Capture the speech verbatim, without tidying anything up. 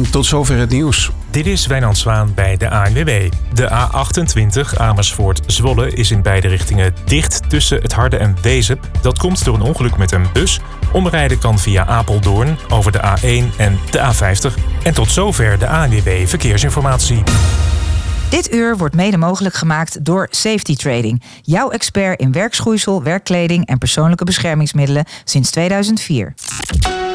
En tot zover het nieuws. Dit is Wijnand Zwaan bij de A N W B. De A achtentwintig Amersfoort-Zwolle is in beide richtingen dicht tussen het Harde en Wezep. Dat komt door een ongeluk met een bus. Omrijden kan via Apeldoorn over de A één en de A vijftig. En tot zover de A N W B Verkeersinformatie. Dit uur wordt mede mogelijk gemaakt door Safety Trading. Jouw expert in werkschoeisel, werkkleding en persoonlijke beschermingsmiddelen sinds tweeduizend vier.